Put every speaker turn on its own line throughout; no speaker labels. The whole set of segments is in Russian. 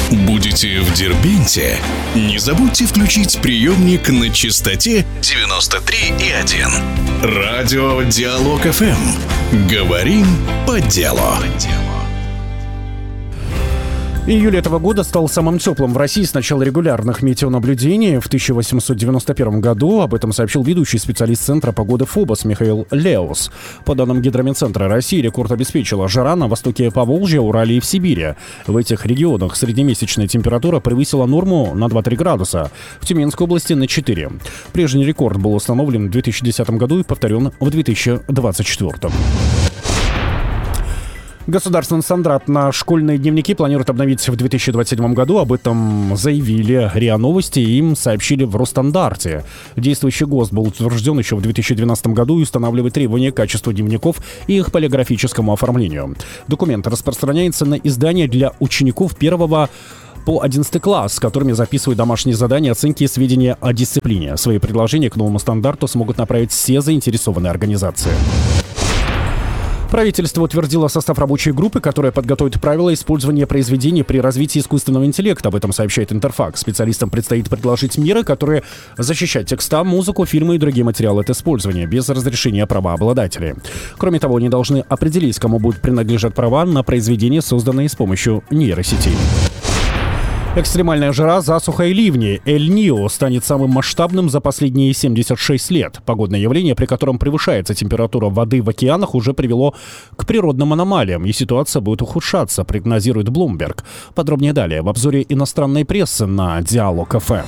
Будете в Дербенте? Не забудьте включить приемник на частоте 93,1. Радио Диалог ФМ. Говорим по делу.
Июль этого года стал самым теплым в России с начала регулярных метеонаблюдений в 1891 году. Об этом сообщил ведущий специалист Центра погоды ФОБОС Михаил Леус. По данным Гидромедцентра России, рекорд обеспечила жара на востоке Поволжья, Урале и в Сибири. В этих регионах среднемесячная температура превысила норму на 2-3 градуса. В Тюменской области на 4. Прежний рекорд был установлен в 2010 году и повторен в 2024. Государственный стандарт на школьные дневники планируют обновить в 2027 году. Об этом заявили РИА Новости и им сообщили в Росстандарте. Действующий ГОСТ был утвержден еще в 2012 году и устанавливает требования к качеству дневников и их полиграфическому оформлению. Документ распространяется на издания для учеников 1 по 11 класс, с которыми записывают домашние задания, оценки и сведения о дисциплине. Свои предложения к новому стандарту смогут направить все заинтересованные организации. Правительство утвердило состав рабочей группы, которая подготовит правила использования произведений при развитии искусственного интеллекта. Об этом сообщает Интерфакс. Специалистам предстоит предложить меры, которые защищают текста, музыку, фильмы и другие материалы от использования без разрешения правообладателей. Кроме того, они должны определить, кому будут принадлежать права на произведения, созданные с помощью нейросетей. Экстремальная жара, засуха и ливни. Эль-Нио станет самым масштабным за последние 76 лет. Погодное явление, при котором превышается температура воды в океанах, уже привело к природным аномалиям, и ситуация будет ухудшаться, прогнозирует Bloomberg. Подробнее далее в обзоре иностранной прессы на Диалог ФМ.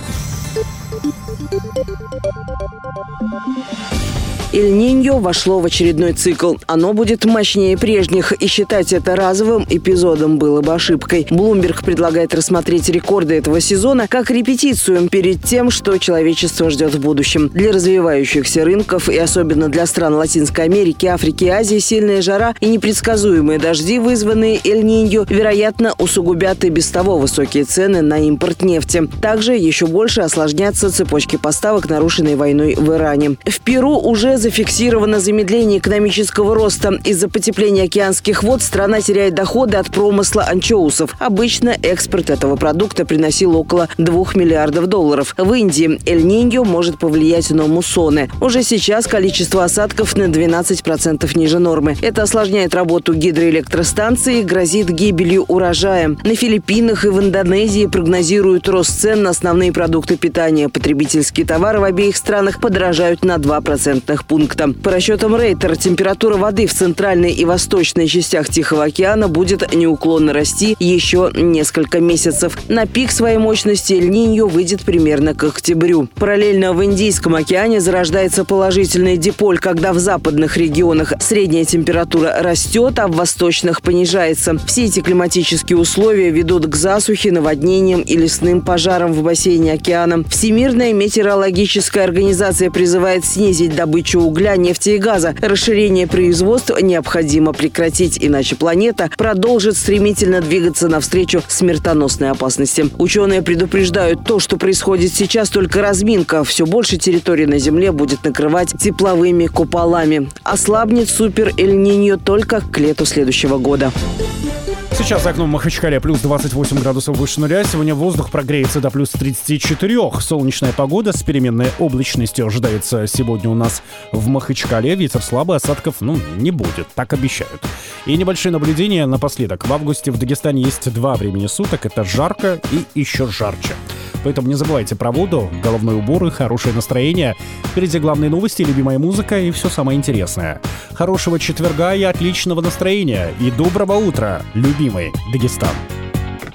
Эль-Ниньо вошло в очередной цикл. Оно будет мощнее прежних, и считать это разовым эпизодом было бы ошибкой. Bloomberg предлагает рассмотреть рекорды этого сезона как репетицию перед тем, что человечество ждет в будущем. Для развивающихся рынков и особенно для стран Латинской Америки, Африки и Азии сильная жара и непредсказуемые дожди, вызванные Эль-Ниньо, вероятно, усугубят и без того высокие цены на импорт нефти. Также еще больше осложнятся цепочки поставок, нарушенные войной в Иране. В Перу уже зафиксировано замедление экономического роста. Из-за потепления океанских вод страна теряет доходы от промысла анчоусов. Обычно экспорт этого продукта приносил около $2 миллиардов. В Индии Эль-Ниньо может повлиять на муссоны. Уже сейчас количество осадков на 12% ниже нормы. Это осложняет работу гидроэлектростанций и грозит гибелью урожая. На Филиппинах и в Индонезии прогнозируют рост цен на основные продукты питания. Потребительские товары в обеих странах подорожают на 2 процентных пункта. По расчетам Рейтер, температура воды в центральной и восточной частях Тихого океана будет неуклонно расти еще несколько месяцев. На пик своей мощности Эль-Ниньо выйдет примерно к октябрю. Параллельно в Индийском океане зарождается положительный диполь, когда в западных регионах средняя температура растет, а в восточных понижается. Все эти климатические условия ведут к засухе, наводнениям и лесным пожарам в бассейне океана. Всемирная метеорологическая организация призывает снизить добычу угля, нефти и газа. Расширение производства необходимо прекратить, иначе планета продолжит стремительно двигаться навстречу смертоносной опасности. Ученые предупреждают, то, что происходит сейчас, только разминка. Все больше территории на Земле будет накрывать тепловыми куполами. Ослабнет супер Эль-Ниньо только к лету следующего года.
Сейчас за окном Махачкале плюс 28 градусов выше нуля. Сегодня воздух прогреется до плюс 34. Солнечная погода с переменной облачностью ожидается сегодня у нас в Махачкале. Ветер слабый, осадков, не будет, так обещают. И небольшие наблюдения напоследок. В августе в Дагестане есть 2 времени суток. Это жарко и еще жарче. Поэтому не забывайте про воду, головной убор и хорошее настроение. Впереди главные новости, любимая музыка и все самое интересное. Хорошего четверга и отличного настроения. И доброго утра, любимый Дагестан.